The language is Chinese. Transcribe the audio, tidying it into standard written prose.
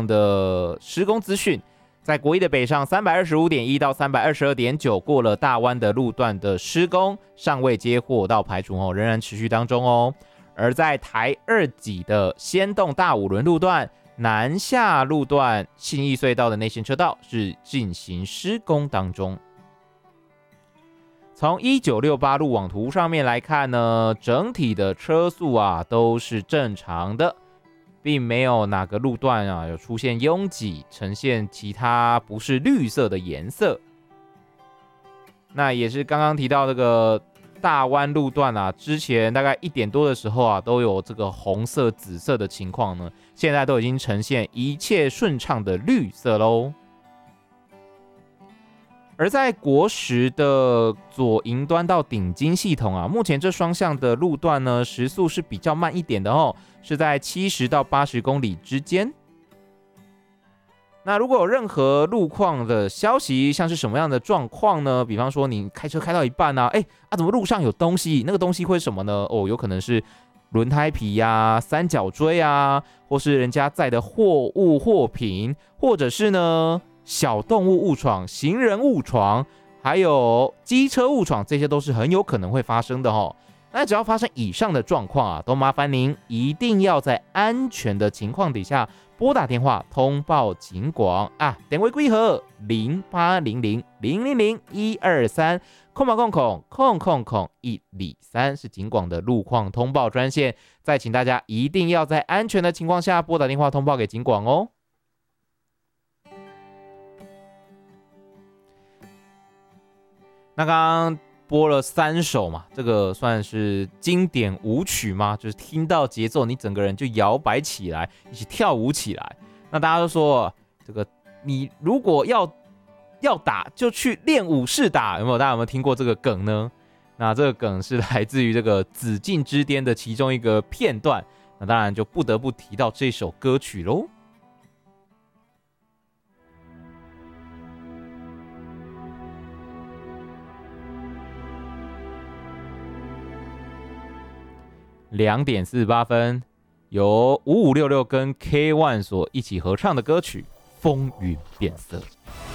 的施工资讯。在国一的北上325.1到322.9过了大湾的路段的施工尚未接获到排除仍然持续当中哦。而在台2级的先动大五轮路段南下路段信义隧道的内线车道是进行施工当中。从1968路网图上面来看呢，整体的车速都是正常的，并没有哪个路段有出现拥挤，呈现其他不是绿色的颜色。那也是刚刚提到这个大湾路段之前大概1点多的时候都有这个红色、紫色的情况呢，现在都已经呈现一切顺畅的绿色喽。而在国10的左营端到顶金系统目前这双向的路段呢，时速是比较慢一点的哦，是在70到80公里之间。那如果有任何路况的消息，像是什么样的状况呢？比方说你开车开到一半怎么路上有东西？那个东西会是什么呢？有可能是轮胎皮三角锥或是人家载的货物货品，或者是呢小动物误闯、行人误闯，还有机车误闯，这些都是很有可能会发生的哦。那只要发生以上的状况都麻烦您一定要在安全的情况底下拨打电话通报警广电话几号08000001230000123是警广的路况通报专线。再请大家一定要在安全的情况下拨打电话通报给警广哦。那刚刚播了3首嘛，这个算是经典舞曲吗？就是听到节奏，你整个人就摇摆起来，一起跳舞起来。那大家都说，这个你如果要打，就去练武士打，有没有？大家有没有听过这个梗呢？那这个梗是来自于这个《紫禁之巅》的其中一个片段。那当然就不得不提到这首歌曲喽。2点48分，由5566跟 K1 所一起合唱的歌曲《风云变色》。